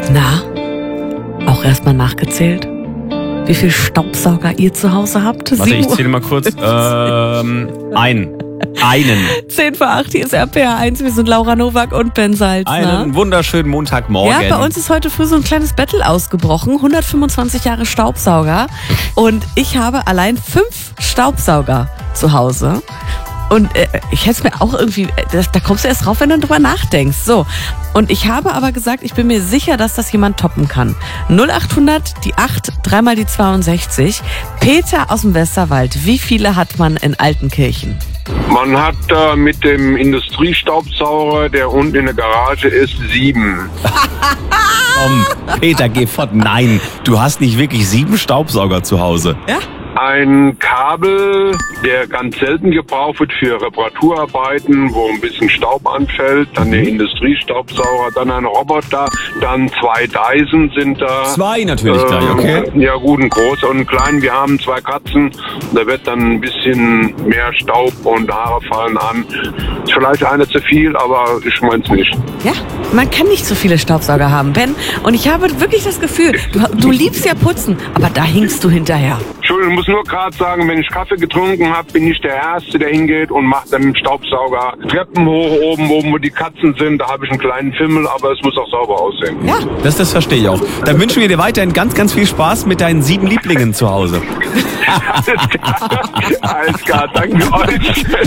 Na, auch erstmal nachgezählt? Wie viel Staubsauger ihr zu Hause habt? Warte, ich zähle mal kurz. Einen. 10 vor 8, hier ist RPR 1. Wir sind Laura Nowak und Ben Salzner. Einen wunderschönen Montagmorgen. Ja, bei uns ist heute früh so ein kleines Battle ausgebrochen. 125 Jahre Staubsauger. Und ich habe allein 5 Staubsauger zu Hause. Und ich hätte es mir auch irgendwie, da kommst du erst drauf, wenn du drüber nachdenkst. So. Und ich habe aber gesagt, ich bin mir sicher, dass das jemand toppen kann. 0800, die 8, 3 mal die 62. Peter aus dem Westerwald, wie viele hat man in Altenkirchen? Man hat mit dem Industriestaubsauger, der unten in der Garage ist, 7. Komm, Peter, geh fort. Nein, du hast nicht wirklich 7 Staubsauger zu Hause. Ja? Ein Kabel, der ganz selten gebraucht wird für Reparaturarbeiten, wo ein bisschen Staub anfällt. Dann der Industriestaubsauger, dann ein Roboter, dann 2 Dyson sind da. 2 natürlich gleich, okay. Ja gut, ein großer und ein kleiner. Wir haben 2 Katzen. Da wird dann ein bisschen mehr Staub und Haare fallen an. Ist vielleicht einer zu viel, aber ich mein's nicht. Ja, man kann nicht so viele Staubsauger haben, Ben. Und ich habe wirklich das Gefühl, du liebst ja putzen, aber da hinkst du hinterher. Entschuldigung, ich muss nur gerade sagen, wenn ich Kaffee getrunken habe, bin ich der Erste, der hingeht und macht dann mit dem Staubsauger Treppen hoch, oben wo die Katzen sind. Da habe ich einen kleinen Fimmel, aber es muss auch sauber aussehen. Ja. Das verstehe ich auch. Dann wünschen wir dir weiterhin ganz, ganz viel Spaß mit deinen 7 Lieblingen zu Hause. Alles klar, danke euch.